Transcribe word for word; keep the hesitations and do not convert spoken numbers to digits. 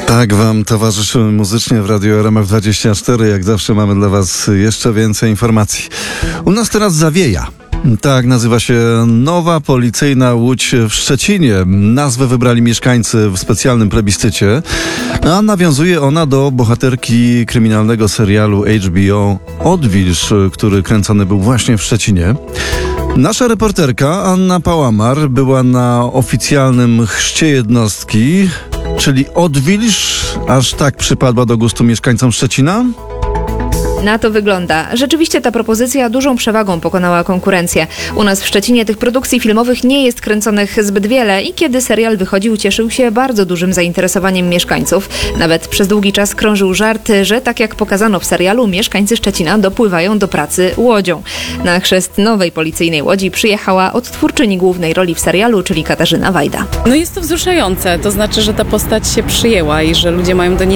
Tak wam towarzyszymy muzycznie w Radiu R M F dwadzieścia cztery. Jak zawsze mamy dla was jeszcze więcej informacji. U nas teraz zawieja. Tak nazywa się nowa policyjna łódź w Szczecinie. Nazwę wybrali mieszkańcy w specjalnym plebiscycie, a nawiązuje ona do bohaterki kryminalnego serialu H B O Odwilż, który kręcony był właśnie w Szczecinie. Nasza reporterka Anna Pałamar była na oficjalnym chrzcie jednostki, czyli Odwilż aż tak przypadła do gustu mieszkańcom Szczecina? Na to wygląda. Rzeczywiście ta propozycja dużą przewagą pokonała konkurencję. U nas w Szczecinie tych produkcji filmowych nie jest kręconych zbyt wiele i kiedy serial wychodził, cieszył się bardzo dużym zainteresowaniem mieszkańców. Nawet przez długi czas krążył żart, że tak jak pokazano w serialu, mieszkańcy Szczecina dopływają do pracy łodzią. Na chrzest nowej policyjnej łodzi przyjechała odtwórczyni głównej roli w serialu, czyli Katarzyna Wajda. No jest to wzruszające, to znaczy, że ta postać się przyjęła i że ludzie mają do niej